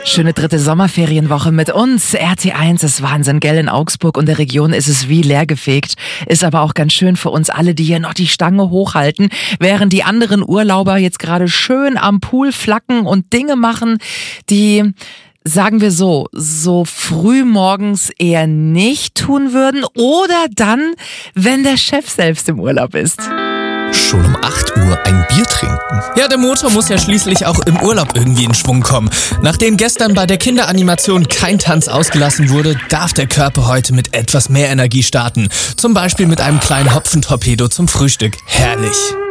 Schöne dritte Sommerferienwoche mit uns. RT1 ist Wahnsinn, gell? In Augsburg und der Region ist es wie leergefegt. Ist aber auch ganz schön für uns alle, die hier noch die Stange hochhalten, während die anderen Urlauber jetzt gerade schön am Pool flacken und Dinge machen, die, sagen wir so früh morgens eher nicht tun würden oder dann, wenn der Chef selbst im Urlaub ist. Schon um 8 Uhr ein Bier trinken. Ja, der Motor muss ja schließlich auch im Urlaub irgendwie in Schwung kommen. Nachdem gestern bei der Kinderanimation kein Tanz ausgelassen wurde, darf der Körper heute mit etwas mehr Energie starten. Zum Beispiel mit einem kleinen Hopfentorpedo zum Frühstück. Herrlich.